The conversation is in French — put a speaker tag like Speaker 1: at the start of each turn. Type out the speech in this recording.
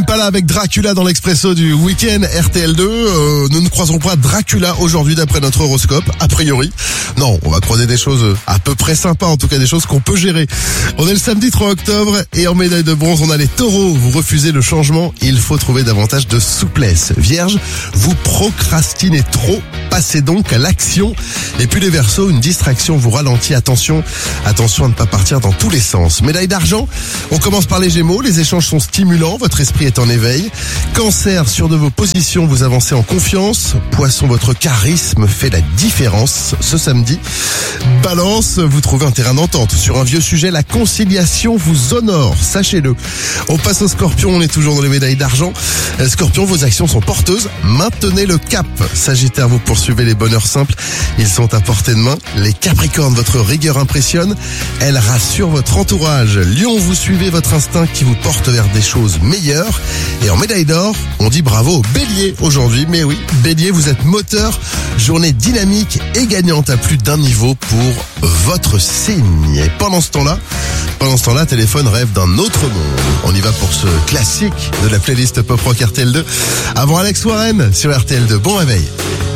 Speaker 1: Impala avec Dracula dans l'Expresso du week-end RTL2. Nous ne croiserons pas Dracula aujourd'hui d'après notre horoscope, a priori. Non, on va croiser des choses à peu près sympas, en tout cas des choses qu'on peut gérer. On est le samedi 3 octobre et en médaille de bronze, on a les taureaux. Vous refusez le changement, il faut trouver davantage de souplesse. Vierge, vous procrastinez trop, passez donc à l'action. Et puis les Verseaux, une distraction vous ralentit. Attention à ne pas partir dans tous les sens. Médaille d'argent, on commence par les Gémeaux. Les échanges sont stimulants, votre esprit est en éveil. Cancer, sur de vos positions, vous avancez en confiance. Poisson, votre charisme fait la différence ce samedi. Balance, vous trouvez un terrain d'entente. Sur un vieux sujet, la conciliation vous honore, sachez-le. On passe au Scorpion, on est toujours dans les médailles d'argent. Scorpion, vos actions sont porteuses, maintenez le cap. Sagittaire, vous poursuivez les bonheurs simples, ils sont à portée de main. Les Capricornes, votre rigueur impressionne, elle rassure votre entourage. Lion, vous suivez votre instinct qui vous porte vers des choses meilleures. Et en médaille d'or, on dit bravo au Bélier aujourd'hui. Mais oui, Bélier, vous êtes moteur, journée dynamique et gagnante à plus d'un niveau pour votre signe. Et pendant ce temps-là, téléphone rêve d'un autre monde. On y va pour ce classique de la playlist Pop Rock RTL2. Avant Alex Warren sur RTL2. Bon réveil.